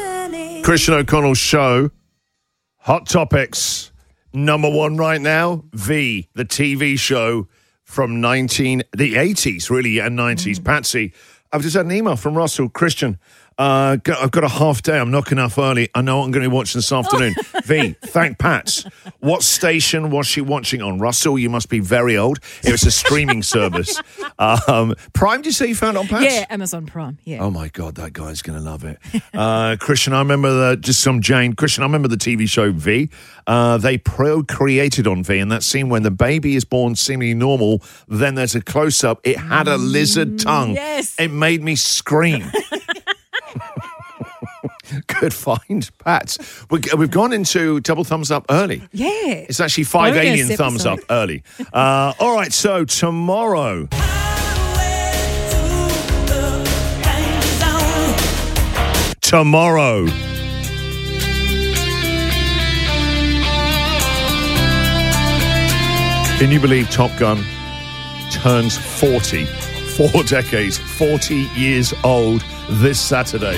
Christian O'Connell's show, Hot Topics, number one right now, V, the TV show from the 80s, really, and 90s. Patsy, I've just had an email from Russell. Christian, I've got a half day. I'm knocking off early. I know what I'm going to be watching this afternoon. V, thank Pats. What station was she watching on? Russell, you must be very old. It was a streaming service. Prime, did you say you found it on Pats? Yeah, Amazon Prime, yeah. Oh, my God, that guy's going to love it. Christian, I remember Christian, I remember the TV show V. They procreated on V, and that scene when the baby is born seemingly normal, then there's a close-up. It had a lizard tongue. Yes. It made me scream. Good find, Pat. We've gone into double thumbs up early. Yeah. It's actually 5 Bonus alien thumbs up episode. early. All right, so tomorrow. Tomorrow. Can you believe Top Gun turns 40? 4 decades, 40 years old this Saturday.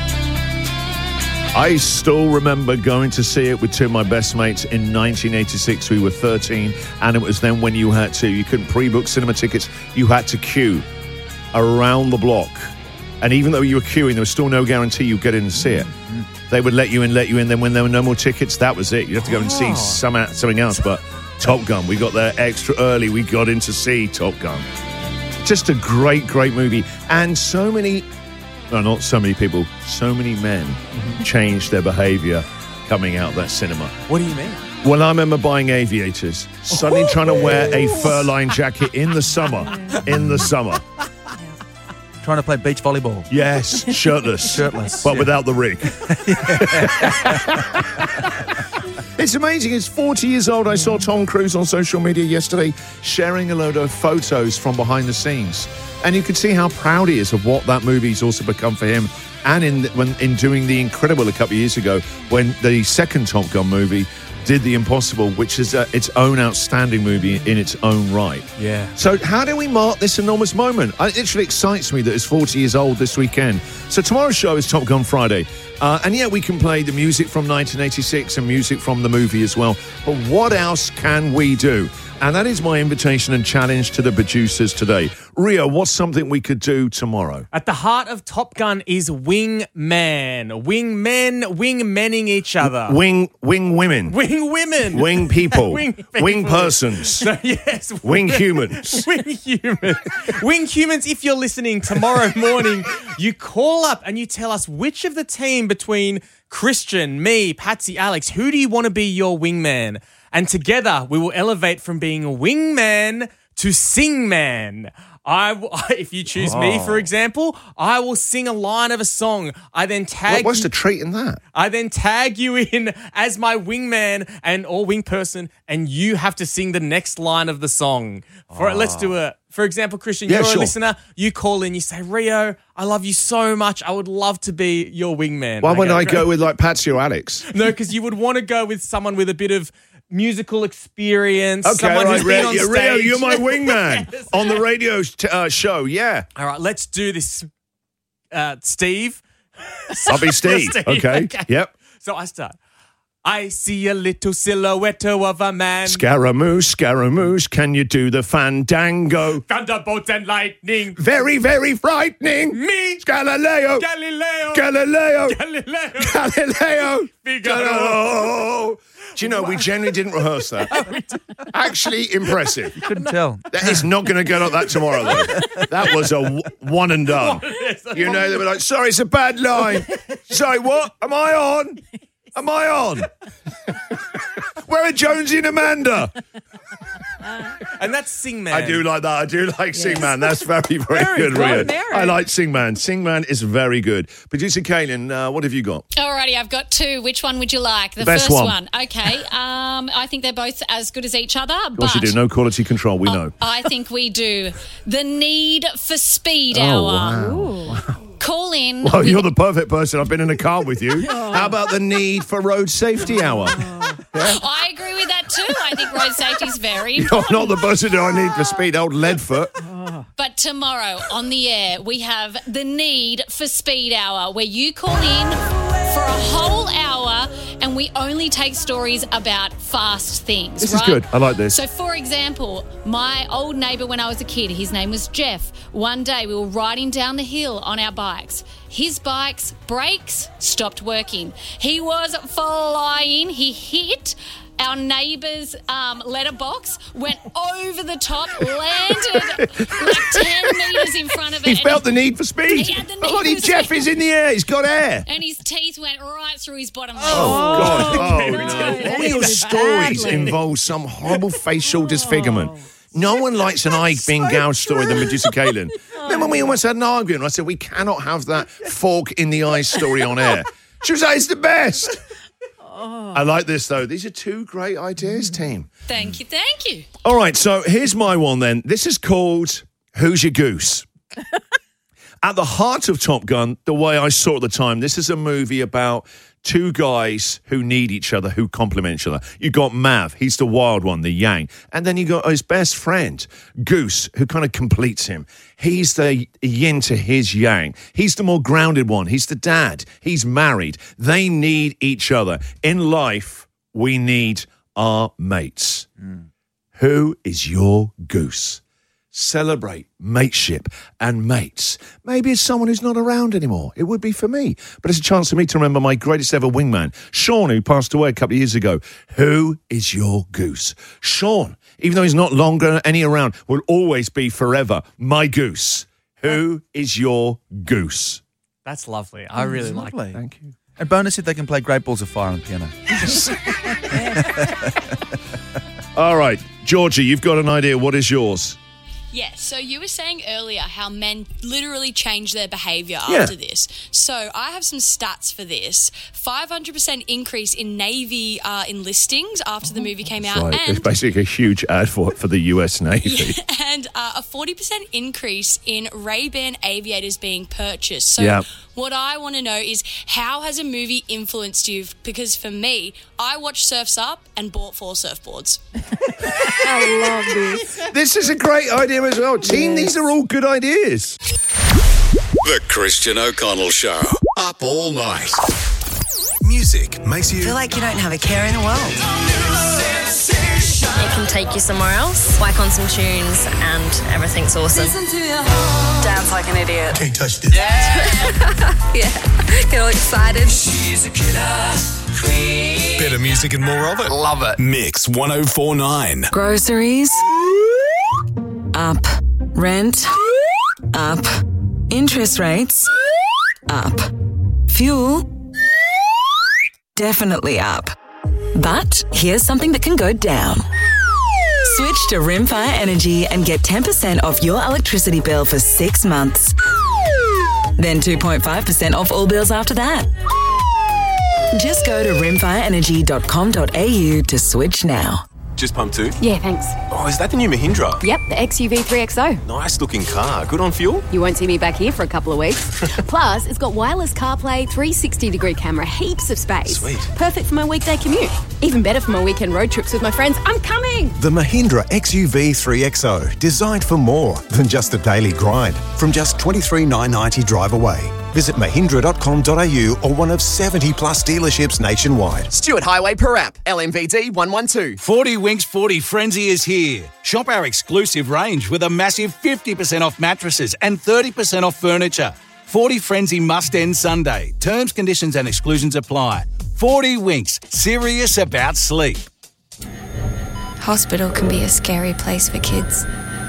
I still remember going to see it with two of my best mates in 1986. We were 13, and it was then when you couldn't pre-book cinema tickets. You had to queue around the block. And even though you were queuing, there was still no guarantee you'd get in and see it. They would let you in. Then when there were no more tickets, that was it. You'd have to go and see something else. But Top Gun, we got there extra early. We got in to see Top Gun. Just a great, great movie. And so many people, so many men changed their behaviour coming out of that cinema. What do you mean? Well, I remember buying aviators, suddenly trying to wear a fur-lined jacket in the summer. Trying to play beach volleyball. Yes, shirtless. But yeah. without the rig. It's amazing. It's 40 years old. I saw Tom Cruise on social media yesterday sharing a load of photos from behind the scenes. And you could see how proud he is of what that movie's also become for him. And in doing The Incredible a couple of years ago, when the second Top Gun movie did The Impossible, which is its own outstanding movie in its own right. Yeah. So how do we mark this enormous moment? It literally excites me that it's 40 years old this weekend. So tomorrow's show is Top Gun Friday. And yeah, we can play the music from 1986 and music from the movie as well. But what else can we do? And that is my invitation and challenge to the producers today. Rio, what's something we could do tomorrow? At the heart of Top Gun is wingman. Wingmen wingmenning each other. Wing women. Wing women. Wing people. Wing people. Wing persons. Yes. Wing humans. Wing humans. Wing humans, if you're listening tomorrow morning, you call up and you tell us which of the team between Christian, me, Patsy, Alex, who do you want to be your wingman? And together we will elevate from being a wingman to singman. If you choose me, for example, I will sing a line of a song. I then tag. What's the treat in that? I then tag you in as my wingman or wing person, and you have to sing the next line of the song. Let's do it. For example, Christian, you're a listener. You call in, you say, Rio, I love you so much. I would love to be your wingman. Why wouldn't I go with like Patsy or Alex? No, because you would want to go with someone with a bit of musical experience. Okay, someone who's been on stage. Rio, you're my wingman Yes. on the radio show, yeah. All right, let's do this. Steve. I'll be Steve. Okay. Yep. So I start. I see a little silhouette of a man. Scaramouche, can you do the fandango? Thunderbolts and lightning. Very, very frightening. Me. Galileo. Figaro. Do you know, we generally didn't rehearse that. Actually, impressive. Couldn't tell. That is not going to go like that tomorrow, though. That was a one and done. You know, they were like, sorry, it's a bad line. Sorry, what? Am I on? Where are Jonesy and Amanda? And that's Singman. I do like that. I do like Singman. That's very, very good, Ria. I like Singman. Singman is very good. Producer Kaylin, what have you got? Alrighty, I've got two. Which one would you like? The best first one. Okay. I think they're both as good as each other. Of course you do. No quality control. We know. I think we do. The Need for Speed Oh, Hour. wow. Call in. Well, you're the perfect person. I've been in a car with you. How about the Need for Road Safety Hour? I agree with that too. I think road safety is very You're important. not the person who I need for speed, old Leadfoot. But tomorrow on the air, we have the Need for Speed Hour where you call in for a whole hour and we only take stories about fast things. This right? is good. I like this. So, for example, my old neighbour when I was a kid, his name was Jeff. One day we were riding down the hill on our bikes. His bike's brakes stopped working. He was flying. He hit our neighbour's letterbox, went over the top, landed like 10 metres in front of it. He felt the need for speed. He had the need Bloody for Jeff speed. is in the air. He's got air. And his teeth went right through his bottom lip. Oh, God. Oh, no. no. All your stories badly. involve some horrible facial disfigurement. No one likes an eye being gouged story than Medusa Kaelin. Remember when we almost had an argument? I said, we cannot have that fork in the eye story on air. She was like, it's the best. I like this, though. These are two great ideas, team. Thank you, thank you. All right, so here's my one then. This is called Who's Your Goose? At the heart of Top Gun, the way I saw it at the time, this is a movie about two guys who need each other, who complement each other. You got Mav, he's the wild one, the yang. And then you got his best friend, Goose, who kind of completes him. He's the yin to his yang. He's the more grounded one. He's the dad. He's married. They need each other. In life, we need our mates. Who is your goose? Celebrate mateship and mates. Maybe it's someone who's not around anymore. It would be for me. But it's a chance for me to remember my greatest ever wingman, Sean, who passed away a couple of years ago. Who is your goose? Sean, even though he's not longer any around, will always be forever my goose. Who is your goose? That's lovely. I really like Lovely. it. Thank you. And bonus if they can play Great Balls of Fire on the piano. All right, Georgie, you've got an idea. What is yours? Yeah, so you were saying earlier how men literally change their behaviour Yeah. after this. So I have some stats for this. 500% increase in Navy enlistings after the movie came out. Right, it's And basically a huge ad for the US Navy. and a 40% increase in Ray-Ban aviators being purchased. So Yeah. what I want to know is, how has a movie influenced you? Because for me, I watched Surf's Up and bought 4 surfboards. I love this. This is a great idea as well. Team, these are all good ideas. The Christian O'Connell Show. Up all night. Music makes you feel like you don't have a care in the world. It can take you somewhere else, whack on some tunes, and everything's awesome. Dance like an idiot. can't touch this. Yeah, get all excited. Better music and more of it. Love it. Mix 1049. Groceries. Up. Rent. Up. Interest rates. Up. Fuel. Definitely up. But here's something that can go down. Switch to Rimfire Energy and get 10% off your electricity bill for 6 months. Then 2.5% off all bills after that. Just go to rimfireenergy.com.au to switch now. Just pump 2? Yeah, thanks. Oh, is that the new Mahindra? Yep, the XUV 3XO. Nice looking car. Good on fuel? You won't see me back here for a couple of weeks. Plus, it's got wireless CarPlay, 360-degree camera, heaps of space. Sweet. Perfect for my weekday commute. Even better for my weekend road trips with my friends. I'm coming! The Mahindra XUV 3XO, designed for more than just a daily grind. From just $23,990 drive away. Visit mahindra.com.au or one of 70 plus dealerships nationwide. Stuart Highway Parap, LMVD 112. 40 Winks 40 Frenzy is here. Shop our exclusive range with a massive 50% off mattresses and 30% off furniture. 40 Frenzy must end Sunday. Terms, conditions and exclusions apply. 40 Winks, serious about sleep. Hospital can be a scary place for kids.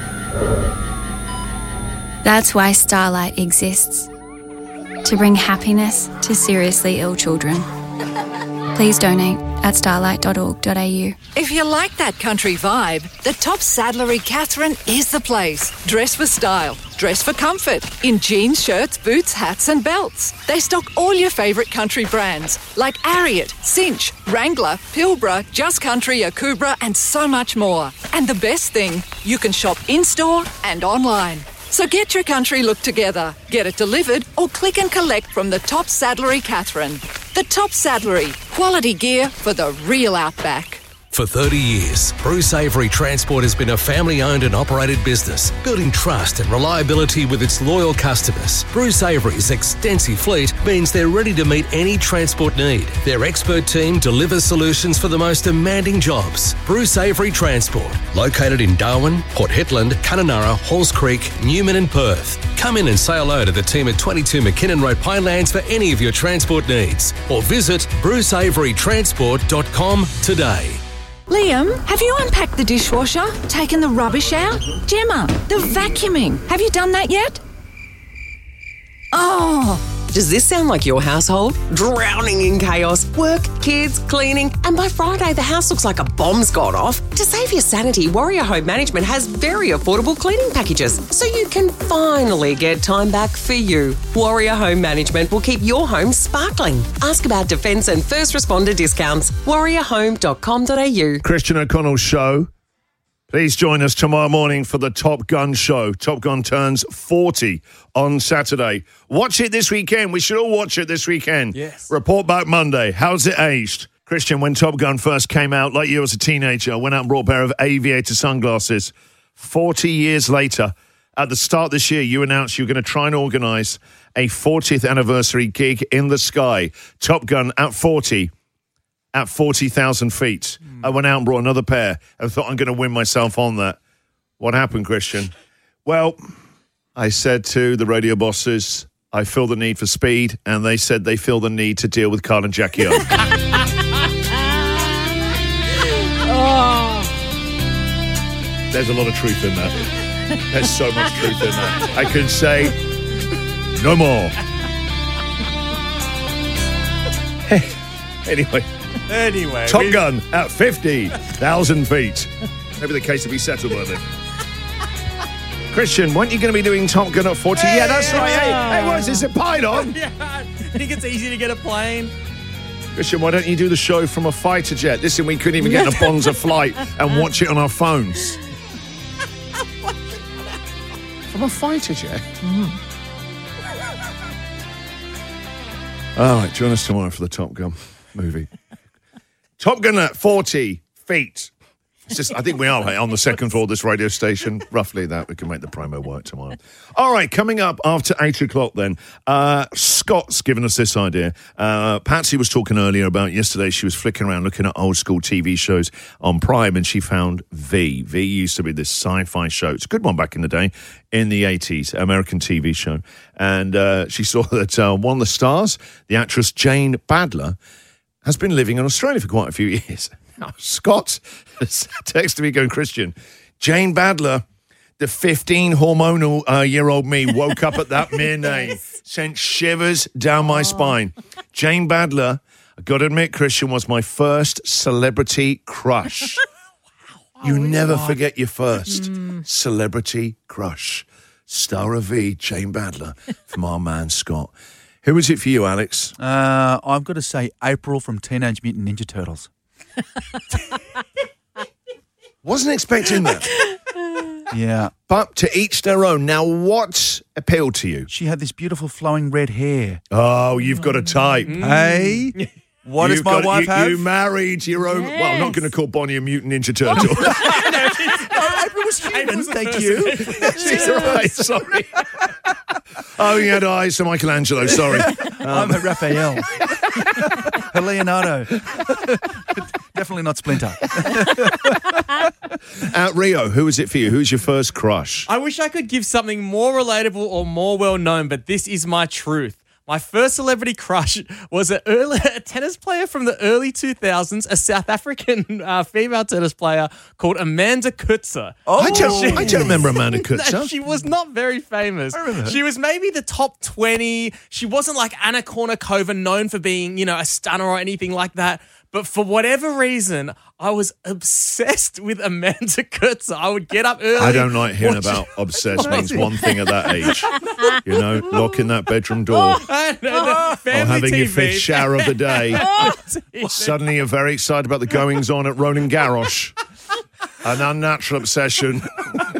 That's why Starlight exists. To bring happiness to seriously ill children. Please donate at starlight.org.au. If you like that country vibe, the Top Saddlery Catherine is the place. Dress for style, dress for comfort, in jeans, shirts, boots, hats and belts. They stock all your favourite country brands like Ariat, Cinch, Wrangler, Pilbara, Just Country, Akubra and so much more. And the best thing, you can shop in-store and online. So get your country look together, get it delivered or click and collect from the Top Saddlery Catherine. The Top Saddlery, quality gear for the real outback. For 30 years, Bruce Avery Transport has been a family-owned and operated business, building trust and reliability with its loyal customers. Bruce Avery's extensive fleet means they're ready to meet any transport need. Their expert team delivers solutions for the most demanding jobs. Bruce Avery Transport, located in Darwin, Port Hedland, Kununurra, Halls Creek, Newman and Perth. Come in and say hello to the team at 22 McKinnon Road, Pinelands for any of your transport needs, or visit bruceaverytransport.com today. Liam, have you unpacked the dishwasher? Taken the rubbish out? Gemma, the vacuuming. Have you done that yet? Oh. Does this sound like your household? Drowning in chaos, work, kids, cleaning, and by Friday the house looks like a bomb's gone off. To save your sanity, Warrior Home Management has very affordable cleaning packages, so you can finally get time back for you. Warrior Home Management will keep your home sparkling. Ask about defence and first responder discounts. warriorhome.com.au. Christian O'Connell's show. Please join us tomorrow morning for the Top Gun show. Top Gun turns 40 on Saturday. Watch it this weekend. We should all watch it this weekend. Yes. Report back Monday. How's it aged? Christian, when Top Gun first came out, like you as a teenager, I went out and brought a pair of aviator sunglasses. 40 years later, at the start this year, you announced you were going to try and organise a 40th anniversary gig in the sky. Top Gun at 40. At 40,000 feet. I went out and brought another pair and thought I'm going to win myself on that. What happened, Christian? Well, I said to the radio bosses, I feel the need for speed, and they said they feel the need to deal with Carl and Jackie O. There's a lot of truth in that. There's so much truth in that. I can say no more. Anyway, Top Gun at 50,000 feet. Maybe the case will be settled by then. Christian, weren't you going to be doing Top Gun at 40? Yeah, that's right. Hey, what is this, a pylon? Yeah, I think it's easy to get a plane. Christian, why don't you do the show from a fighter jet? Listen, we couldn't even get in a Bonza flight and watch it on our phones. From a fighter jet? All right, join us tomorrow for the Top Gun movie. Top Gun at 40 feet. It's just, I think we are on the second floor of this radio station. Roughly that. We can make the promo work tomorrow. All right, coming up after 8 o'clock then, Scott's given us this idea. Patsy was talking earlier about yesterday. She was flicking around looking at old school TV shows on Prime, and she found V. V used to be this sci-fi show. It's a good one back in the day, in the 80s, American TV show. And she saw that one of the stars, the actress Jane Badler, has been living in Australia for quite a few years. Now, Scott has texted me going, Christian, Jane Badler, the 15 hormonal-year-old me, woke up at that mere name, sent shivers down my spine. Jane Badler, I got to admit, Christian, was my first celebrity crush. You never forget your first celebrity crush. Star of V, Jane Badler, from our man Scott. Who was it for you, Alex? I've got to say April from Teenage Mutant Ninja Turtles. Wasn't expecting that. Yeah. But to each their own. Now, what appealed to you? She had this beautiful flowing red hair. Oh, you've got a type. Hey? What does my wife have? You married your own... Yes. Well, I'm not going to call Bonnie a mutant Ninja Turtle. April was human, thank you. She's all right, sorry. Oh, you had eyes for Michelangelo, sorry. I'm a Raphael. A Leonardo. Definitely not Splinter. Rio, who was it for you? Who's your first crush? I wish I could give something more relatable or more well-known, but this is my truth. My first celebrity crush was a tennis player from the early 2000s, a South African female tennis player called Amanda Coetzer. Oh, I don't remember Amanda Coetzer. She was not very famous. I remember her. She was maybe the top 20. She wasn't like Anna Kournikova, known for being, a stunner or anything like that. But for whatever reason, I was obsessed with Amanda Coetzer. I would get up early. I don't like hearing about obsessed means one thing at that age. Locking that bedroom door. Or having your fifth shower of the day. Suddenly you're very excited about the goings-on at Roland Garros. An unnatural obsession.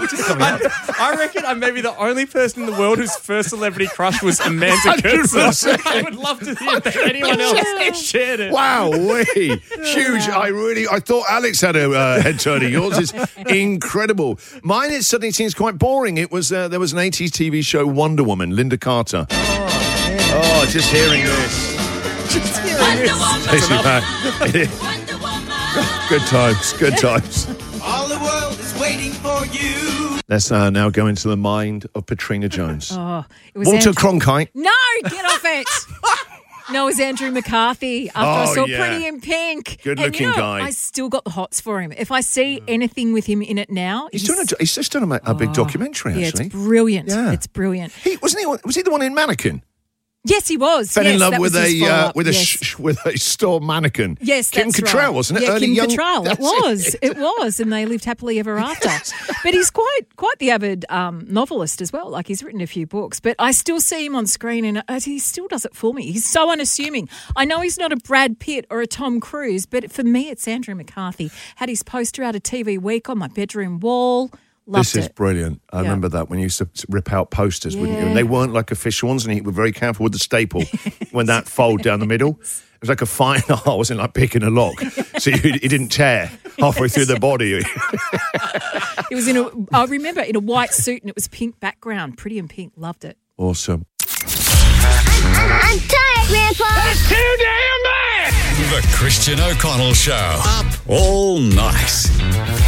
I reckon I'm maybe the only person in the world whose first celebrity crush was Amanda Kurtzer. I would love to hear if anyone else shared it. Wow, huge. I thought Alex had a head turning. Yours is incredible. Mine, it suddenly seems quite boring. It was there was an 80s TV show, Wonder Woman, Linda Carter. Oh, just hearing this. Just hearing this. Good times, good times. All the world is waiting for you. Let's now go into the mind of Patrina Jones. Oh, it was Walter Cronkite. No, get off it. No, it was Andrew McCarthy after I saw Pretty in Pink. Good-looking guy. I still got the hots for him. If I see anything with him in it now... He's just done a big documentary, actually. Yeah, it's brilliant. Yeah. It's brilliant. Was he the one in Mannequin? Yes, he was. Fell in love with a a store mannequin. Yes, Kim that's Cattrall, right. wasn't it? Yeah, Early Kim young. Cattrall. It was, and they lived happily ever after. But he's quite the avid novelist as well. Like, he's written a few books, but I still see him on screen, and he still does it for me. He's so unassuming. I know he's not a Brad Pitt or a Tom Cruise, but for me, it's Andrew McCarthy. Had his poster out of TV Week on my bedroom wall. This is brilliant. I remember that when you used to rip out posters, wouldn't you? And they weren't like official ones, and you were very careful with the staple when that fold down the middle. It was like a fine art, wasn't like picking a lock. So it didn't tear halfway through the body. It was I remember, in a white suit, and it was pink background. Pretty in Pink. Loved it. Awesome. I'm tired, Grandpa. That's too damn bad. The Christian O'Connell Show. Up all night.